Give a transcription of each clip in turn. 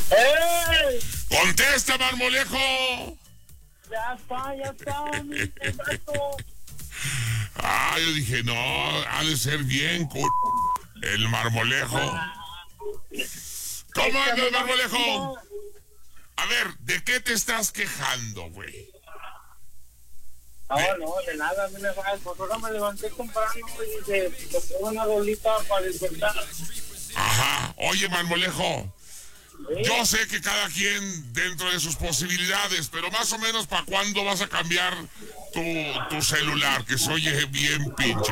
¡Eh! ¡Contesta, Marmolejo! Ya está, mi gato. Ah, yo dije, no, ha de ser bien, el Marmolejo. ¿Cómo andas, Marmolejo? A ver, ¿de qué te estás quejando, güey? No, de nada, mira, pues ahora me levanté temprano y dije, te pongo una rolita para despertar. Ajá, oye, Marmolejo, ¿Sí? yo sé que cada quien dentro de sus posibilidades, pero más o menos ¿para cuándo vas a cambiar tu celular? Que se oye bien pinche.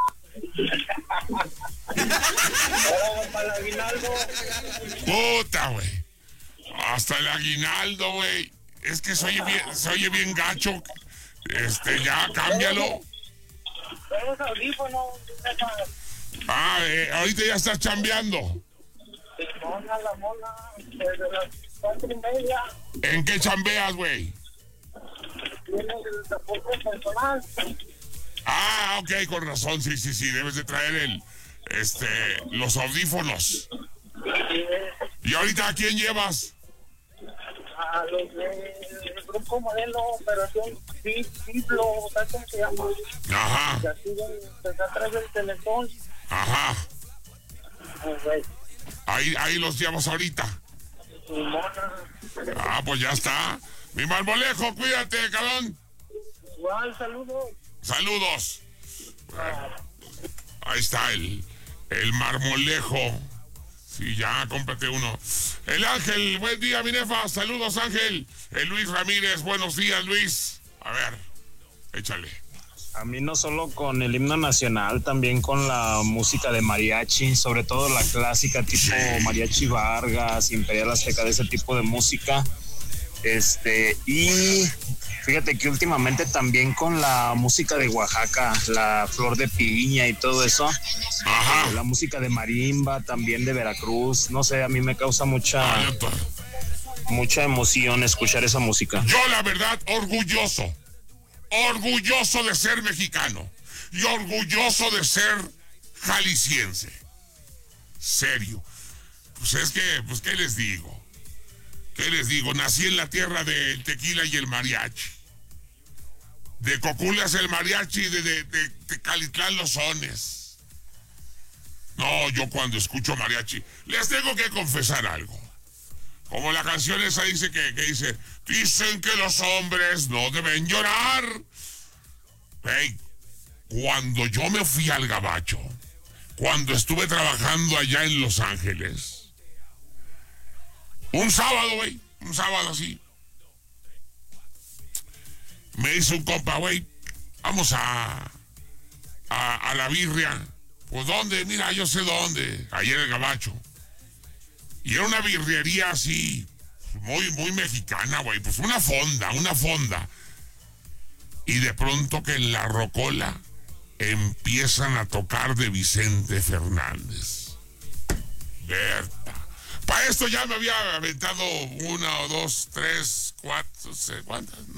Para el aguinaldo. Puta, güey. Hasta el aguinaldo, güey. Es que se oye bien gacho. Ya, cámbialo. Los audífonos. Ah, ahorita ya estás chambeando. La mona, desde las 4:30. ¿En qué chambeas, güey? Viene el transporte personal. Ah, ok, con razón, sí, debes de traer los audífonos. ¿Y ahorita a quién llevas? A los del grupo modelo, operación Ciplo, ¿sabes cómo se llama? Ajá. Y así se atrás del teléfono. Ajá. Güey. Ahí los llevas ahorita. Ah, pues ya está. Mi Marmolejo, cuídate, cabrón. Igual, saludos. Saludos. Bueno, ahí está el Marmolejo. Sí, ya, cómprate uno. El Ángel, buen día, mi nefa. Saludos, Ángel. El Luis Ramírez, buenos días, Luis. A ver, échale. A mí no solo con el himno nacional, también con la música de mariachi, sobre todo la clásica tipo Mariachi Vargas, Imperial Azteca, de ese tipo de música. Y fíjate que últimamente también con la música de Oaxaca, la flor de piña y todo eso. Ajá. La música de marimba, también de Veracruz. No sé, a mí me causa mucha emoción escuchar esa música. Yo, la verdad, orgulloso de ser mexicano y orgulloso de ser jalisciense. Serio. Pues es que, ¿qué les digo? Nací en la tierra del tequila y el mariachi. De Coculas el mariachi, de Calitlán los sones. No, yo cuando escucho mariachi, les tengo que confesar algo. Como la canción esa dice que dice, dicen que los hombres no deben llorar. Hey, cuando yo me fui al gabacho, cuando estuve trabajando allá en Los Ángeles, un sábado así, me dice un compa, güey, vamos a la birria. Pues ¿dónde? Mira, yo sé dónde, allá en el gabacho. Y era una birrería así, muy mexicana, güey, pues una fonda. Y de pronto que en la rocola empiezan a tocar de Vicente Fernández. Berta. Para esto ya me había aventado 1, 2, 3, 4, ¿cuántas?